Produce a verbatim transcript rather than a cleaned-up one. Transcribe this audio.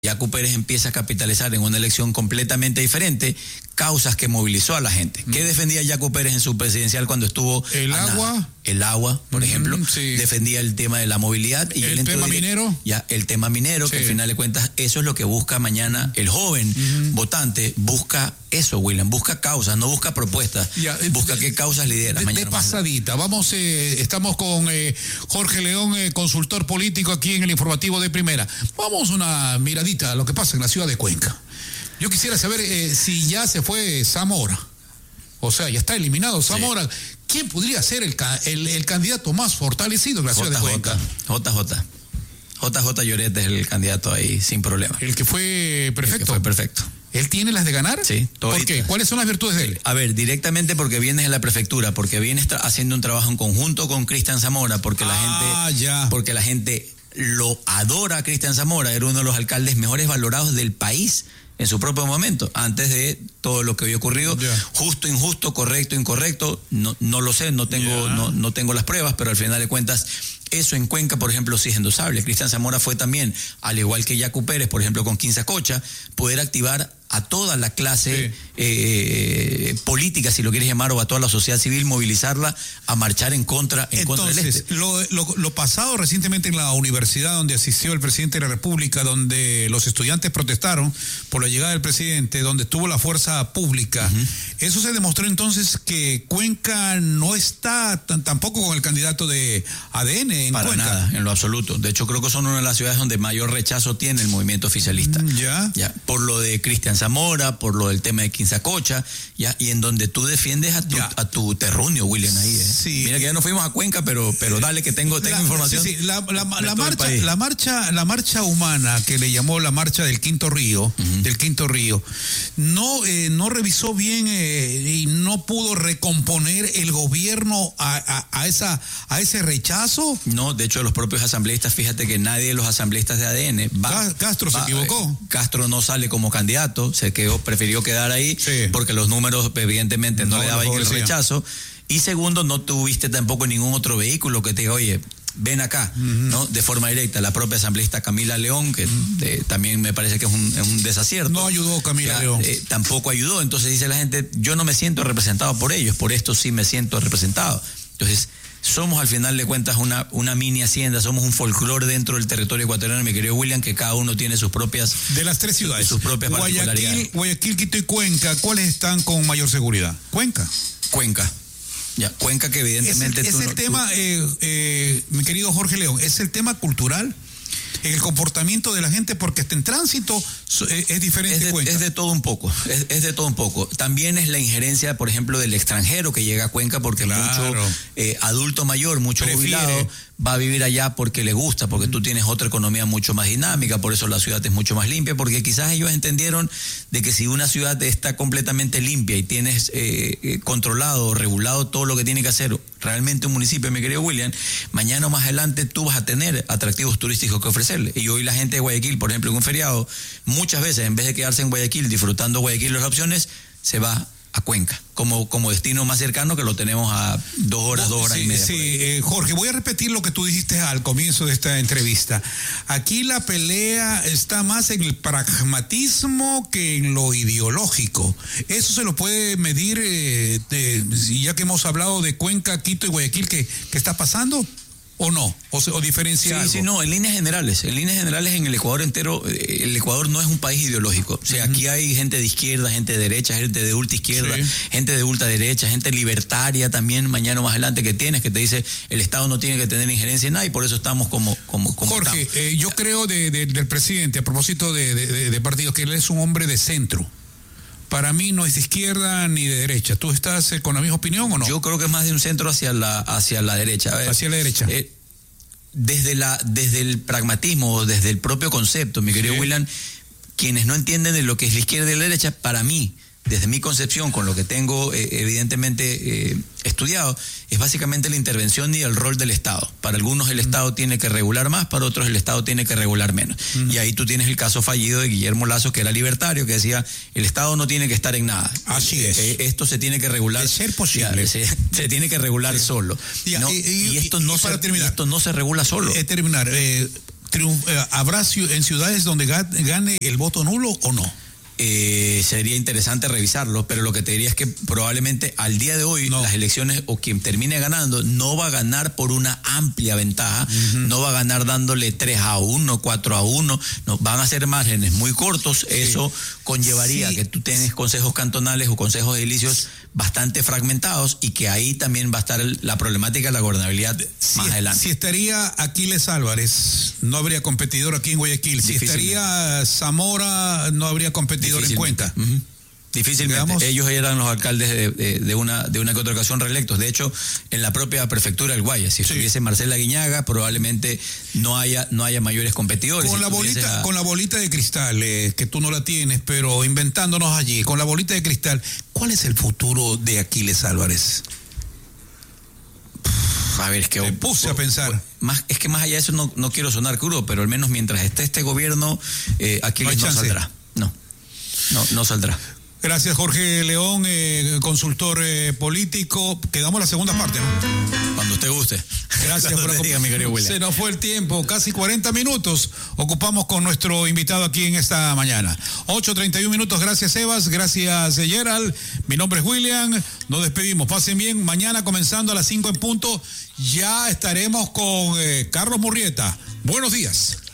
Yacu Pérez empieza a capitalizar en una elección completamente diferente causas que movilizó a la gente. ¿Qué defendía Yacu Pérez en su presidencial cuando estuvo? El agua. Nada? El agua, por mm, ejemplo. Sí. Defendía el tema de la movilidad. Y el tema de, minero. Ya, el tema minero, sí. Que al final de cuentas eso es lo que busca mañana el joven uh-huh. votante. Busca eso, William. Busca causas, no busca propuestas. Ya, busca de, qué causas lidera. De, mañana de pasadita. Vamos, eh, estamos con eh, Jorge León, eh, consultor político aquí en el informativo de Primera. Vamos una miradita a lo que pasa en la ciudad de Cuenca. Yo quisiera saber eh, si ya se fue Zamora. O sea, ya está eliminado Zamora. Sí. ¿Quién podría ser el, el, el candidato más fortalecido en la ciudad J J, de Cuenca? J J. J J Lloret es el candidato ahí sin problema. El que fue perfecto. El que fue perfecto. ¿Él tiene las de ganar? Sí. ¿Por qué? ¿Cuáles son las virtudes de él? A ver, directamente porque viene de la prefectura, porque viene haciendo un trabajo en conjunto con Cristian Zamora, porque la ah, gente, ya. porque la gente lo adora a Cristian Zamora, era uno de los alcaldes mejores valorados del país en su propio momento, antes de todo lo que había ocurrido, yeah. Justo, injusto, correcto, incorrecto, no, no lo sé, no tengo, yeah. no, no tengo las pruebas, pero al final de cuentas, eso en Cuenca, por ejemplo, sí es endosable. Cristian Zamora fue también, al igual que Yacu Pérez, por ejemplo, con Quinzacocha, poder activar a toda la clase sí. eh, política, si lo quieres llamar, o a toda la sociedad civil, movilizarla a marchar en contra, en Entonces, contra del este. Lo, lo, lo pasado recientemente en la universidad donde asistió el presidente de la República, donde los estudiantes protestaron por la llegada del presidente, donde tuvo la fuerza pública, uh-huh. Eso se demostró entonces que Cuenca no está t- tampoco con el candidato de A D N en Para Cuenca. Nada, en lo absoluto. De hecho, creo que son una de las ciudades donde mayor rechazo tiene el movimiento oficialista. Ya. Ya. Por lo de Cristian Zamora, por lo del tema de Quinzacocha, ya, y en donde tú defiendes a tu, a tu terruño, William, ahí. ¿eh? Sí. Mira que ya no fuimos a Cuenca, pero, pero dale que tengo, tengo la, información. Sí, sí. La, la, la, la, marcha, la, marcha, la marcha humana que le llamó la marcha del Quinto Río, uh-huh. del Quinto Río, no, eh, no revisó bien eh, y no pudo recomponer el gobierno a, a, a, esa, a ese rechazo. No, de hecho los propios asambleístas, fíjate que nadie de los asambleístas de A D N va. Castro va, se equivocó. Eh, Castro no sale como candidato, se quedó, prefirió quedar ahí, sí. Porque los números evidentemente no, no le daban el rechazo. Y segundo, no tuviste tampoco ningún otro vehículo que te diga, oye, ven acá, uh-huh. ¿no? De forma directa. La propia asambleísta Camila León, que uh-huh. de, también me parece que es un, es un desacierto. No ayudó Camila ya, León. Eh, tampoco ayudó. Entonces dice la gente, yo no me siento representado por ellos, por esto sí me siento representado. Entonces, somos al final de cuentas una, una mini hacienda, somos un folclore dentro del territorio ecuatoriano, mi querido William, que cada uno tiene sus propias... De las tres ciudades. Sus propias Guayaquil, particularidades. Guayaquil, Quito y Cuenca, ¿cuáles están con mayor seguridad? Cuenca. Cuenca. Ya, Cuenca que evidentemente... Es el, es el no, tema, tú... eh, eh, mi querido Jorge León, es el tema cultural, el comportamiento de la gente, porque este en tránsito es, es diferente. Es de, Cuenca. Es de todo un poco, es, es de todo un poco. También es la injerencia, por ejemplo, del extranjero que llega a Cuenca, porque claro. mucho eh, adulto mayor, mucho Prefiere. jubilado, va a vivir allá porque le gusta, porque tú tienes otra economía mucho más dinámica, por eso la ciudad es mucho más limpia, porque quizás ellos entendieron de que si una ciudad está completamente limpia y tienes eh, eh, controlado, regulado todo lo que tiene que hacer realmente un municipio, mi querido William, mañana o más adelante tú vas a tener atractivos turísticos que ofrecerle. Y hoy la gente de Guayaquil, por ejemplo, en un feriado, muchas veces en vez de quedarse en Guayaquil disfrutando Guayaquil las opciones, se va a Cuenca, como, como destino más cercano, que lo tenemos a dos horas, dos horas sí, y media. Sí, eh, Jorge, voy a repetir lo que tú dijiste al comienzo de esta entrevista. Aquí la pelea está más en el pragmatismo que en lo ideológico. Eso se lo puede medir, eh, de, ya que hemos hablado de Cuenca, Quito y Guayaquil, ¿qué, qué está pasando? ¿O no? ¿O, o diferencia Sí, algo? sí, no, en líneas generales. En líneas generales, en el Ecuador entero, el Ecuador no es un país ideológico. O sea, uh-huh. aquí hay gente de izquierda, gente de derecha, gente de ultra izquierda, sí. gente de ultra derecha, gente libertaria también, mañana o más adelante, que tienes, que te dice, el Estado no tiene que tener injerencia en nada, y por eso estamos como, como, como Jorge, eh, yo creo de, de, del presidente, a propósito de, de, de partidos, que él es un hombre de centro. Para mí no es de izquierda ni de derecha. ¿Tú estás eh, con la misma opinión o no? Yo creo que es más de un centro hacia la, hacia la derecha. A ver, hacia la derecha. Eh, desde, la, desde el pragmatismo, desde el propio concepto, mi querido sí. William, quienes no entienden de lo que es la izquierda y la derecha, para mí, desde mi concepción, con lo que tengo eh, evidentemente eh, estudiado, es básicamente la intervención y el rol del Estado. Para algunos el Estado tiene que regular más, para otros el Estado tiene que regular menos. Uh-huh. Y ahí tú tienes el caso fallido de Guillermo Lazo, que era libertario, que decía, el Estado no tiene que estar en nada. Así es. Eh, esto se tiene que regular. De ser posible. Ya, se, se tiene que regular sí. solo. Ya, ¿no? y, y, y, esto no y se, para terminar, esto no se regula solo. Eh, terminar, eh, triunf- eh, ¿habrá ciu- en ciudades donde ga- gane el voto nulo o no? Eh, sería interesante revisarlo, pero lo que te diría es que probablemente al día de hoy no. las elecciones o quien termine ganando no va a ganar por una amplia ventaja, uh-huh. no va a ganar dándole tres a uno, cuatro a uno, no, van a ser márgenes muy cortos, sí. Eso conllevaría sí. que tú tienes consejos cantonales o consejos edilicios bastante fragmentados y que ahí también va a estar el, la problemática de la gobernabilidad si, más adelante. Si estaría Aquiles Álvarez, no habría competidor aquí en Guayaquil. Si estaría Zamora, no habría competidor en Cuenca. Uh-huh. Difícilmente. Digamos, ellos eran los alcaldes de, de, de una de una que otra ocasión reelectos. De hecho, en la propia prefectura del Guayas, si sí. estuviese Marcela Guiñaga, probablemente no haya no haya mayores competidores. Con si la bolita a... con la bolita de cristal, eh, que tú no la tienes, pero inventándonos allí, con la bolita de cristal, ¿cuál es el futuro de Aquiles Álvarez? A ver, es que me puse a pensar. Más, es que más allá de eso no, no quiero sonar crudo, pero al menos mientras esté este gobierno, eh, Aquiles no, no saldrá. No, no, no saldrá. Gracias, Jorge León, eh, consultor eh, político. Quedamos en la segunda parte, ¿no? Cuando usted guste. Gracias por diga, mi querido William. Se nos fue el tiempo, casi cuarenta minutos ocupamos con nuestro invitado aquí en esta mañana. ocho treinta y uno minutos, gracias Evas, gracias Gerald. Mi nombre es William, nos despedimos. Pasen bien, mañana comenzando a las cinco en punto, ya estaremos con eh, Carlos Murrieta. Buenos días.